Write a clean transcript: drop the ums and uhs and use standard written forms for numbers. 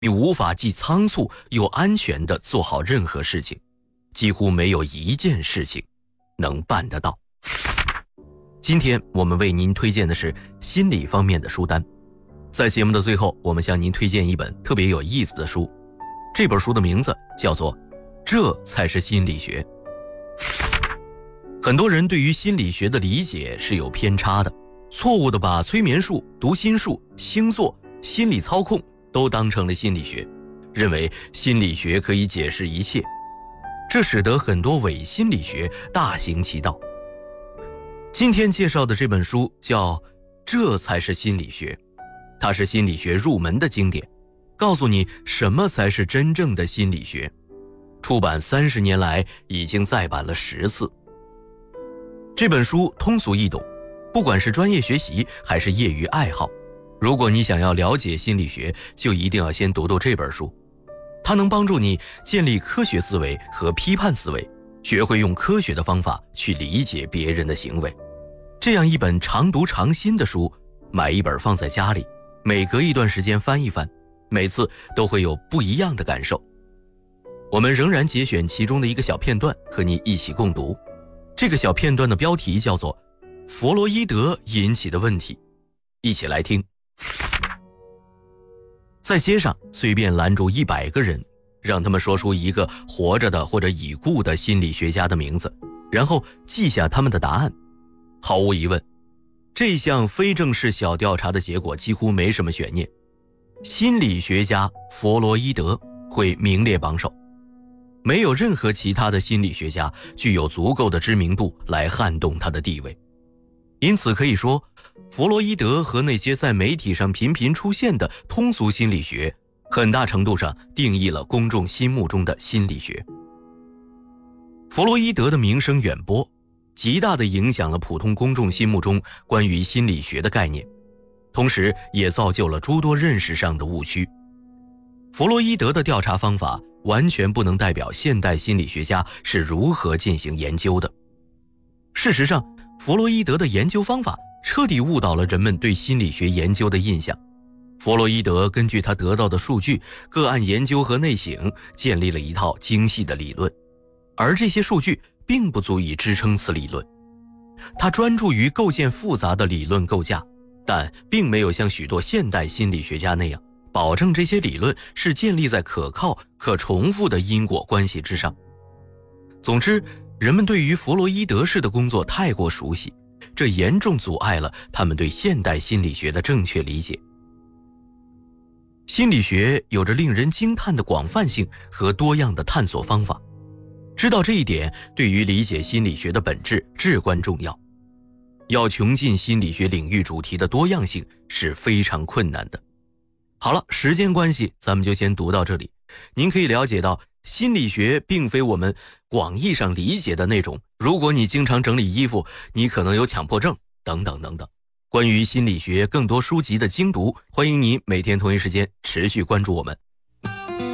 你无法既仓促又安全地做好任何事情，几乎没有一件事情能办得到。今天我们为您推荐的是心理方面的书单。在节目的最后，我们向您推荐一本特别有意思的书，这本书的名字叫做《这才是心理学》。很多人对于心理学的理解是有偏差的，错误地把催眠术、读心术、星座、心理操控都当成了心理学，认为心理学可以解释一切，这使得很多伪心理学大行其道。今天介绍的这本书叫《这才是心理学》，它是心理学入门的经典，告诉你什么才是真正的心理学。出版30年来，已经再版了10次。这本书通俗易懂，不管是专业学习还是业余爱好，如果你想要了解心理学，就一定要先读读这本书。它能帮助你建立科学思维和批判思维，学会用科学的方法去理解别人的行为。这样一本常读常新的书，买一本放在家里，每隔一段时间翻一翻，每次都会有不一样的感受。我们仍然节选其中的一个小片段和你一起共读。这个小片段的标题叫做《弗洛伊德引起的问题》，一起来听。在街上随便拦住100个人，让他们说出一个活着的或者已故的心理学家的名字，然后记下他们的答案。毫无疑问，这项非正式小调查的结果几乎没什么悬念，心理学家弗洛伊德会名列榜首。没有任何其他的心理学家具有足够的知名度来撼动他的地位。因此可以说，弗洛伊德和那些在媒体上频频出现的通俗心理学，很大程度上定义了公众心目中的心理学。弗洛伊德的名声远播，极大地影响了普通公众心目中关于心理学的概念，同时也造就了诸多认识上的误区。弗洛伊德的调查方法完全不能代表现代心理学家是如何进行研究的。事实上，弗洛伊德的研究方法彻底误导了人们对心理学研究的印象。弗洛伊德根据他得到的数据、个案研究和内省，建立了一套精细的理论，而这些数据并不足以支撑此理论。他专注于构建复杂的理论构架，但并没有像许多现代心理学家那样保证这些理论是建立在可靠、可重复的因果关系之上。总之，人们对于弗洛伊德式的工作太过熟悉，这严重阻碍了他们对现代心理学的正确理解。心理学有着令人惊叹的广泛性和多样的探索方法，知道这一点对于理解心理学的本质至关重要。要穷尽心理学领域主题的多样性是非常困难的。好了，时间关系，咱们就先读到这里。您可以了解到，心理学并非我们广义上理解的那种，如果你经常整理衣服，你可能有强迫症，等等等等。关于心理学更多书籍的精读，欢迎您每天同一时间持续关注我们。